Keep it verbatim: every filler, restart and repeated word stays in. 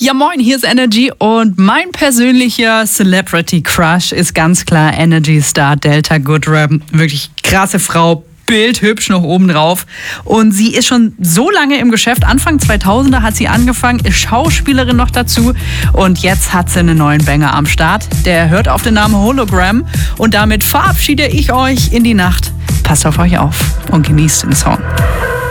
Ja moin, hier ist Energy und mein persönlicher Celebrity Crush ist ganz klar Energy Star Delta Goodrem. Wirklich krasse Frau, bildhübsch noch oben drauf. Und sie ist schon so lange im Geschäft. Anfang zweitausender hat sie angefangen, ist Schauspielerin noch dazu. Und jetzt hat sie einen neuen Banger am Start. Der hört auf den Namen Hologram. Und damit verabschiede ich euch in die Nacht. Passt auf euch auf und genießt den Song.